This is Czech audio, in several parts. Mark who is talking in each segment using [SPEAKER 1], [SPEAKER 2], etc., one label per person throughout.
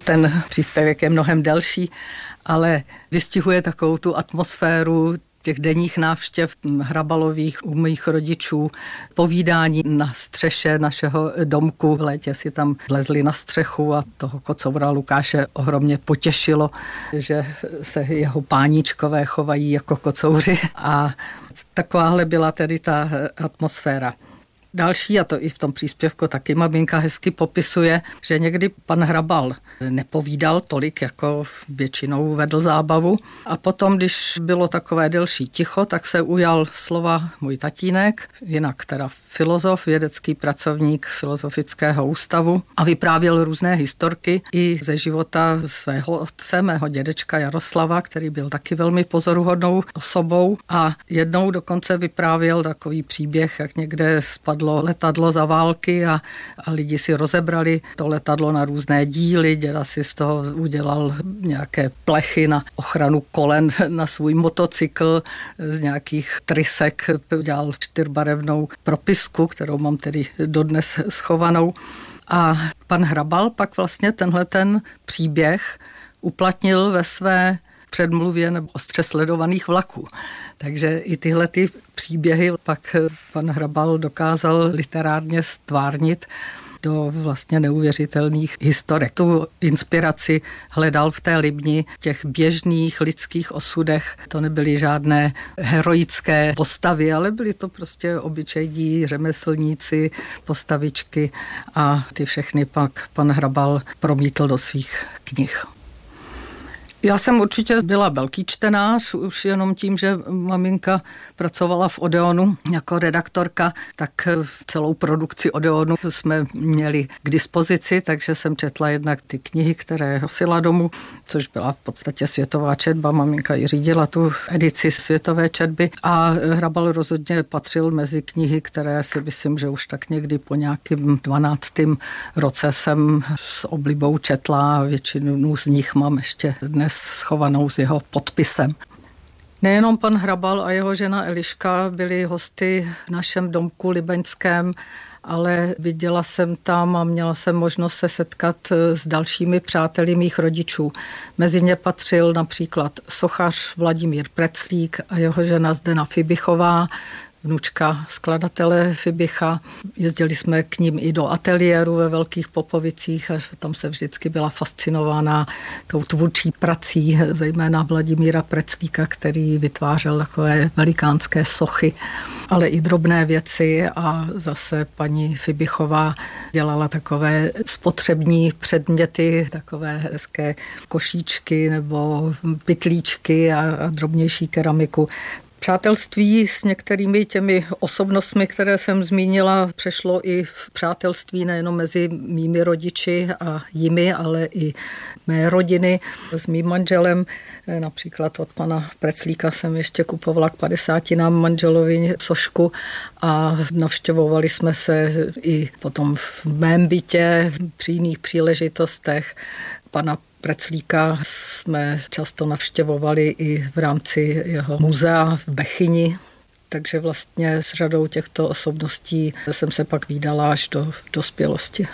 [SPEAKER 1] Ten příspěvek je mnohem delší, ale vystihuje takovou tu atmosféru těch denních návštěv Hrabalových u mých rodičů, povídání na střeše našeho domku. V létě si tam vlezli na střechu a toho kocoura Lukáše ohromně potěšilo, že se jeho páníčkové chovají jako kocouři a takováhle byla tedy ta atmosféra. Další, a to i v tom příspěvku taky maminka hezky popisuje, že někdy pan Hrabal nepovídal tolik, jako většinou vedl zábavu. A potom, když bylo takové delší ticho, tak se ujal slova můj tatínek, jinak teda filozof, vědecký pracovník Filozofického ústavu a vyprávěl různé historky i ze života svého otce, mého dědečka Jaroslava, který byl taky velmi pozoruhodnou osobou a jednou dokonce vyprávěl takový příběh, jak někde spadl letadlo za války a lidi si rozebrali to letadlo na různé díly. Děda si z toho udělal nějaké plechy na ochranu kolen na svůj motocykl, z nějakých trysek udělal 4barevnou propisku, kterou mám tedy dodnes schovanou. A pan Hrabal pak vlastně tenhle ten příběh uplatnil ve své předmluvě nebo ostře sledovaných vlaků. Takže i tyhle ty příběhy pak pan Hrabal dokázal literárně stvárnit do vlastně neuvěřitelných historek. Tu inspiraci hledal v té Libni, těch běžných lidských osudech. To nebyly žádné heroické postavy, ale byly to prostě obyčejní řemeslníci, postavičky a ty všechny pak pan Hrabal promítl do svých knih. Já jsem určitě byla velký čtenář, už jenom tím, že maminka pracovala v Odeonu jako redaktorka, tak celou produkci Odeonu jsme měli k dispozici, takže jsem četla jednak ty knihy, které nosila domů, což byla v podstatě světová četba. Maminka i řídila tu edici světové četby a Hrabal rozhodně patřil mezi knihy, které si myslím, že už tak někdy po nějakým 12. roce jsem s oblibou četla a většinu z nich mám ještě dnes schovanou s jeho podpisem. Nejenom pan Hrabal a jeho žena Eliška byli hosty v našem domku libeňském, ale viděla jsem tam a měla jsem možnost se setkat s dalšími přáteli mých rodičů. Mezi ně patřil například sochař Vladimír Preclík a jeho žena Zdena Fibichová, vnučka skladatele Fibicha. Jezdili jsme k ním i do ateliéru ve Velkých Popovicích a tam se vždycky byla fascinována tou tvůrčí prací, zejména Vladimíra Preclíka, který vytvářel takové velikánské sochy, ale i drobné věci a zase paní Fibichová dělala takové spotřební předměty, takové hezké košíčky nebo pytlíčky a drobnější keramiku. Přátelství s některými těmi osobnostmi, které jsem zmínila, přešlo i v přátelství nejenom mezi mými rodiči a jimi, ale i mé rodiny s mým manželem. Například od pana Preclíka jsem ještě kupovala k 50 manželovi sošku a navštěvovali jsme se i potom v mém bytě při jiných příležitostech. Pana Preclíka jsme často navštěvovali i v rámci jeho muzea v Bechyni, takže vlastně s řadou těchto osobností jsem se pak vídala až do dospělosti.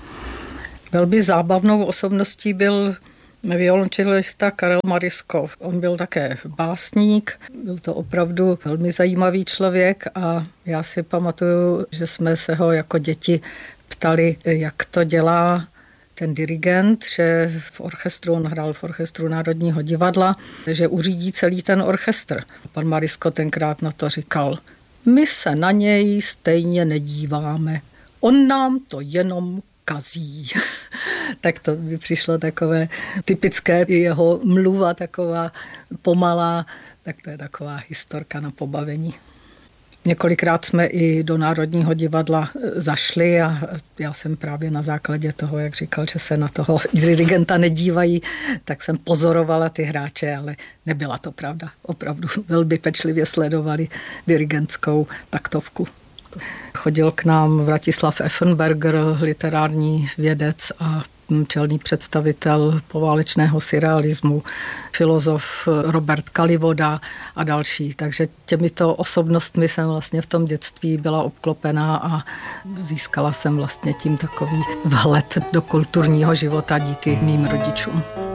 [SPEAKER 1] Velmi zábavnou osobností byl violončelista Karel Marisko. On byl také básník, byl to opravdu velmi zajímavý člověk a já si pamatuju, že jsme se ho jako děti ptali, jak to dělá ten dirigent, že v orchestru, on hrál v orchestru Národního divadla, že uřídí celý ten orchestr. Pan Marisko tenkrát na to říkal, my se na něj stejně nedíváme, on nám to jenom kazí. Tak to by přišlo takové typické, jeho mluva taková pomalá, tak to je taková historka na pobavení. Několikrát jsme i do Národního divadla zašli a já jsem právě na základě toho, jak říkal, že se na toho dirigenta nedívají, tak jsem pozorovala ty hráče, ale nebyla to pravda. Opravdu velmi pečlivě sledovali dirigentskou taktovku. Chodil k nám Vratislav Effenberger, literární vědec a čelný představitel poválečného surrealismu, filozof Robert Kalivoda a další. Takže těmito osobnostmi jsem vlastně v tom dětství byla obklopená a získala jsem vlastně tím takový vhled do kulturního života díky mým rodičům.